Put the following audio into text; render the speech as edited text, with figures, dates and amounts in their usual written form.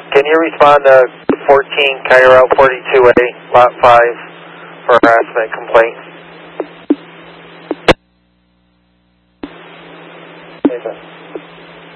Can you respond to 14 Cairo 42A, Lot 5 for harassment complaint? Okay.